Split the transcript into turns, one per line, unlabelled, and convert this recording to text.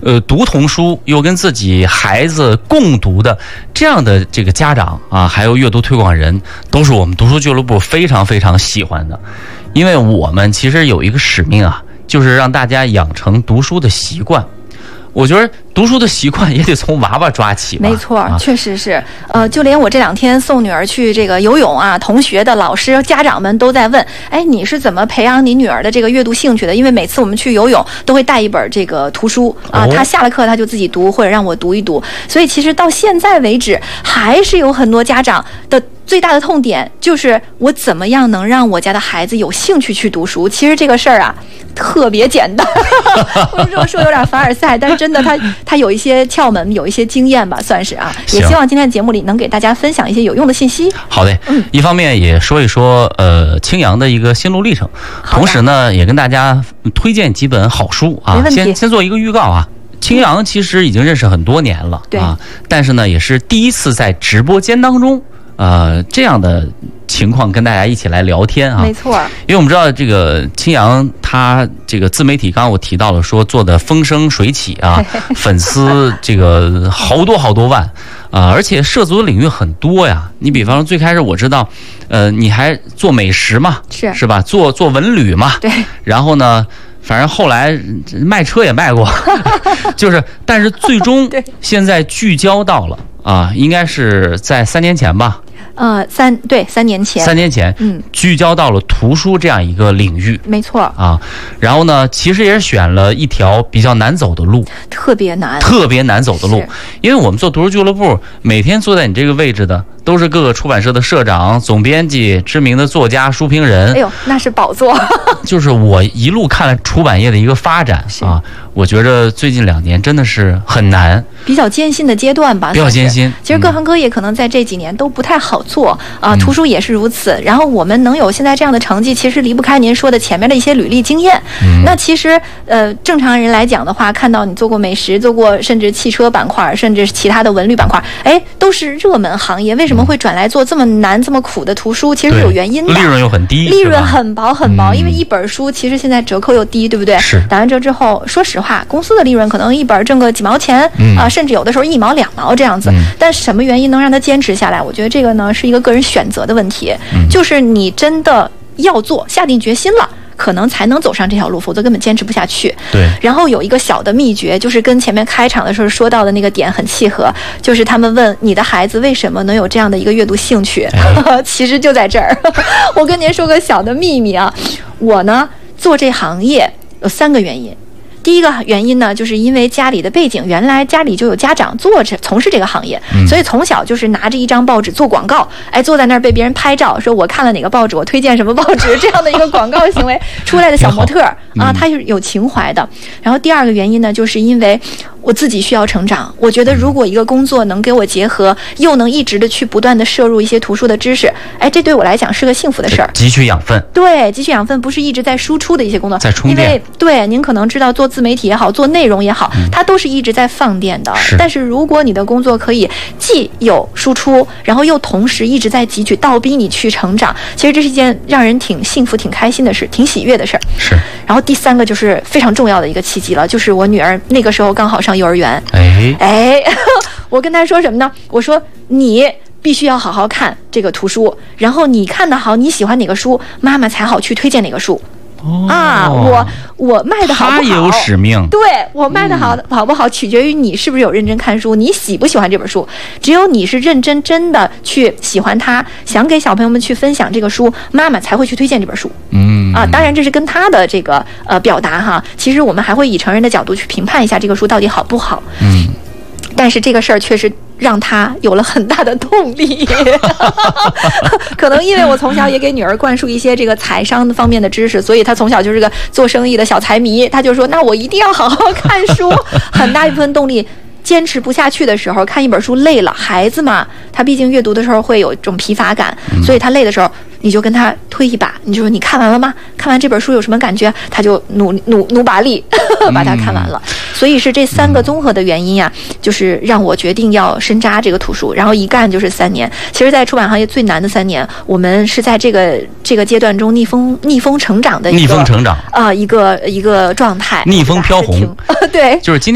读童书又跟自己孩子共读的这样的这个家长啊，还有阅读推广人，都是我们读书俱乐部非常非常喜欢的。因为我们其实有一个使命啊，就是让大家养成读书的习惯。我觉得读书的习惯也得从娃娃抓起吧。
没错，确实是。就连我这2天送女儿去这个游泳啊，同学的老师、家长们都在问：哎，你是怎么培养你女儿的这个阅读兴趣的？因为每次我们去游泳都会带一本这个图书啊，她下了课她就自己读，或者让我读一读。所以其实到现在为止，还是有很多家长的最大的痛点就是我怎么样能让我家的孩子有兴趣去读书。其实这个事儿啊特别简单我这么说有点凡尔赛，但是真的他有一些窍门，有一些经验吧，算是啊。也希望今天的节目里能给大家分享一些有用的信息。
好的，一方面也说一说青阳的一个心路历程，同时呢也跟大家推荐几本好书啊。先做一个预告啊。青阳其实已经认识很多年了啊，但是呢也是第一次在直播间当中这样的情况跟大家一起来聊天啊。
没错，
因为我们知道这个青阳他这个自媒体，刚刚我提到了说做的风生水起啊，粉丝这个好多万啊，而且涉足的领域很多呀。你比方说最开始我知道你还做美食嘛，是吧？做文旅嘛，
对。
然后呢反正后来卖车也卖过但是最终现在聚焦到了啊，应该是在3年前吧。
3年前
，3年前，聚焦到了图书这样一个领域，
没错
啊。然后呢，其实也是选了一条比较难走的路，
特别难
走的路。因为我们做读书俱乐部，每天坐在你这个位置的都是各个出版社的社长、总编辑、知名的作家、书评人。
哎呦，那是宝座。
就是我一路看了出版业的一个发展啊，我觉着最近2年真的是很难，
比较艰辛的阶段吧，
比较艰辛。
其实各行各业可能在这几年都不太好做啊，图书也是如此。然后我们能有现在这样的成绩，其实离不开您说的前面的一些履历经验。那其实正常人来讲的话，看到你做过美食，做过甚至汽车板块，甚至是其他的文旅板块，哎，都是热门行业，为什么会转来做这么难这么苦的图书？其实是有原因的，
利润又很低，
利润很薄很薄，因为一本书其实现在折扣又低，对不对？
是。
打完折之后，说实话，公司的利润可能一本挣个几毛钱啊，甚至有的时候1毛2毛这样子。但什么原因能让他坚持下来？我觉得这个呢是一个个人选择的问题，就是你真的要做，下定决心了，可能才能走上这条路，否则根本坚持不下去。
对。
然后有一个小的秘诀，就是跟前面开场的时候说到的那个点很契合，就是他们问你的孩子为什么能有这样的一个阅读兴趣，其实就在这儿。我跟您说个小的秘密啊，我呢做这行业有3个原因。第一个原因呢，就是因为家里的背景，原来家里就有家长从事这个行业，所以从小就是拿着一张报纸做广告，哎，坐在那儿被别人拍照，说我看了哪个报纸，我推荐什么报纸，这样的一个广告行为出来的小模特啊，他是有情怀的。然后第2个原因呢，就是因为我自己需要成长，我觉得如果一个工作能给我结合，又能一直的去不断的摄入一些图书的知识，哎，这对我来讲是个幸福的事儿。
汲取养分，
对，汲取养分不是一直在输出的一些工作，
在充电。
因为对您可能知道做自媒体也好，做内容也好，它都是一直在放电的。但是如果你的工作可以既有输出，然后又同时一直在汲取，倒逼你去成长，其实这是一件让人挺幸福、挺开心的事，挺喜悦的事儿。
是。
然后第3个就是非常重要的一个契机了，就是我女儿那个时候刚好上幼儿园。我跟她说什么呢？我说你必须要好好看这个图书，然后你看得好，你喜欢哪个书，妈妈才好去推荐哪个书。我卖的好不好，他
也有使命。
对，我卖的好不好，取决于你是不是有认真看书，你喜不喜欢这本书。只有你是认真的去喜欢它，想给小朋友们去分享这个书，妈妈才会去推荐这本书。当然这是跟他的这个表达哈。其实我们还会以成人的角度去评判一下这个书到底好不好。但是这个事儿确实让他有了很大的动力可能因为我从小也给女儿灌输一些这个财商方面的知识，所以她从小就是个做生意的小财迷，她就说那我一定要好好看书很大一部分动力。坚持不下去的时候，看一本书累了，孩子嘛，他毕竟阅读的时候会有一种疲乏感，所以他累的时候，你就跟他推一把，你就说你看完了吗？看完这本书有什么感觉？他就努把力把它看完了。所以是这3个综合的原因呀，就是让我决定要深扎这个图书，然后一干就是3年。其实，在出版行业最难的3年，我们是在这个阶段中逆风成长的一个一个状态，
逆风飘红。
对，
就是今天。